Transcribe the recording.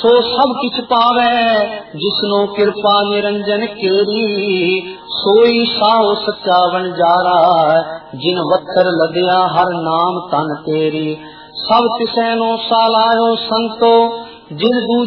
सो सब किछ पावे जिसनो कृपा निरंजन केरी। सोई साओ सच्चा वनजारा जिन वत्तर लदया हर नाम तन तेरी। सब तिसैनो सालायो संतो जिन